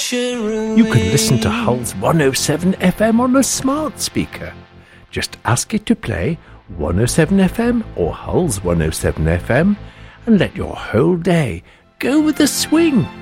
You can listen to Hull's 107 FM on a smart speaker. Just ask it to play 107 FM or Hull's 107 FM and let your whole day go with the swing.